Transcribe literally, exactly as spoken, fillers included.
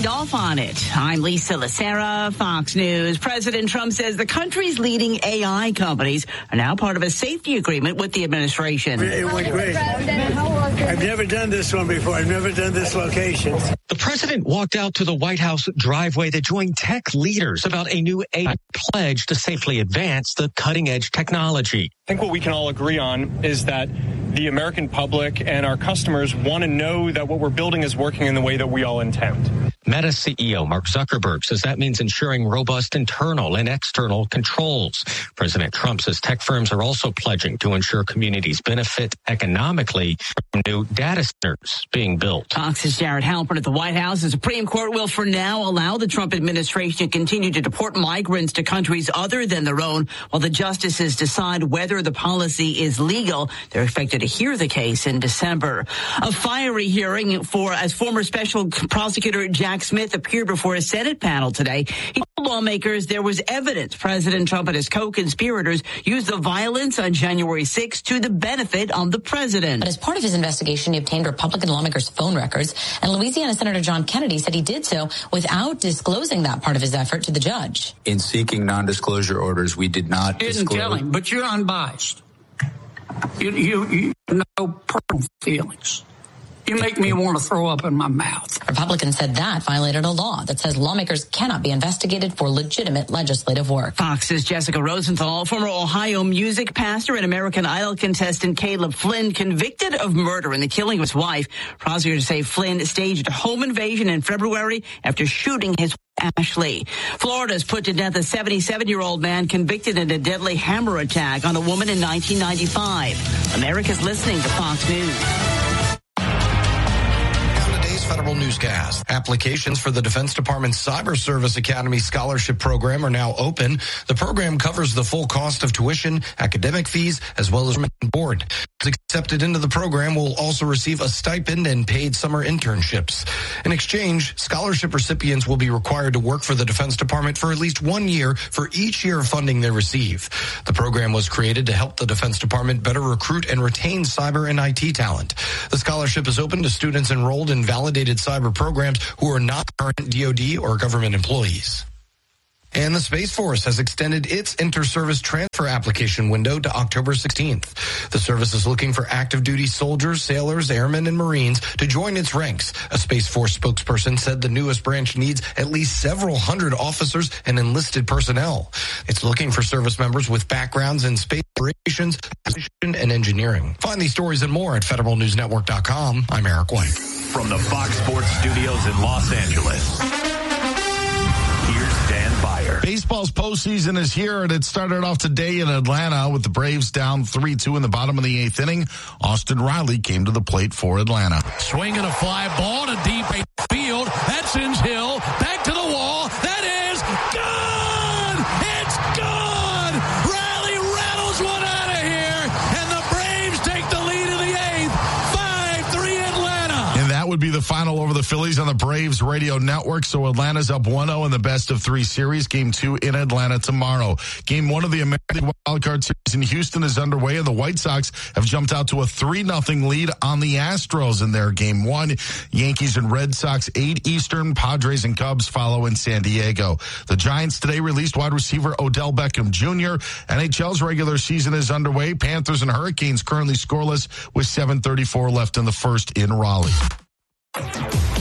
signed off on it. I'm Lisa Lacera, Fox News. President Trump says the country's leading A I companies are now part of a safety agreement with the administration. It went great. I've never done this one before. I've never done this location. The president walked out to the White House driveway to join tech leaders about a new A I pledge to safely advance the cutting-edge technology. I think what we can all agree on is that the American public and our customers want to know that what we're building is working in the way that we all intend. Meta C E O Mark Zuckerberg says that means ensuring robust internal and external controls. President Trump says tech firms are also pledging to ensure communities benefit economically from new data centers being built. Fox's Jared Halpern at the White House. The Supreme Court will for now allow the Trump administration to continue to deport migrants to countries other than their own while the justices decide whether the policy is legal. They're expected to hear the case in December. A fiery hearing for as former special prosecutor Jack Smith appeared before a Senate panel today. He told lawmakers there was evidence President Trump and his co-conspirators used the violence on January sixth to the benefit of the president. But as part of his investigation, he obtained Republican lawmakers' phone records, and Louisiana Senator John Kennedy said he did so without disclosing that part of his effort to the judge. In seeking non-disclosure orders, we did not Didn't disclose. tell him, but you're unbiased. You, you, you know personal feelings. You make me want to throw up in my mouth. Republicans said that violated a law that says lawmakers cannot be investigated for legitimate legislative work. Fox's Jessica Rosenthal, former Ohio music pastor and American Idol contestant Caleb Flynn, convicted of murder in the killing of his wife. Prosecutors say Flynn staged a home invasion in February after shooting his wife, Ashley. Florida's put to death a seventy-seven-year-old man convicted in a deadly hammer attack on a woman in nineteen ninety-five. America's listening to Fox News. Federal Newscast. Applications for the Defense Department's Cyber Service Academy Scholarship Program are now open. The program covers the full cost of tuition, academic fees, as well as board. Accepted into the program will also receive a stipend and paid summer internships. In exchange, scholarship recipients will be required to work for the Defense Department for at least one year for each year of funding they receive. The program was created to help the Defense Department better recruit and retain cyber and I T talent. The scholarship is open to students enrolled in validated cyber programs who are not current D O D or government employees. And the Space Force has extended its inter-service transfer application window to October sixteenth. The service is looking for active duty soldiers, sailors, airmen, and Marines to join its ranks. A Space Force spokesperson said the newest branch needs at least several hundred officers and enlisted personnel. It's looking for service members with backgrounds in space operations, and engineering. Find these stories and more at federal news network dot com. I'm Eric White. From the Fox Sports Studios in Los Angeles, here's Dan Byer. Baseball's postseason is here, and it started off today in Atlanta with the Braves down three two in the bottom of the eighth inning. Austin Riley came to the plate for Atlanta. Swinging a fly ball to deep field. That sends Hill back to the wall. That is gone! It's gone! Riley rattles one out of here, and the Braves take the lead in the eighth. five three Atlanta. And that would be the final over the Phillies on the Braves radio network. So Atlanta's up one oh in the best of three series. Game two in Atlanta tomorrow. Game one of the American Wildcard Series in Houston is underway, and the White Sox have jumped out to a three nothing lead on the Astros in their game one. Yankees and Red Sox, eight Eastern. Padres and Cubs follow in San Diego. The Giants today released wide receiver Odell Beckham Junior N H L's regular season is underway. Panthers and Hurricanes currently scoreless with seven thirty-four left in the first in Raleigh.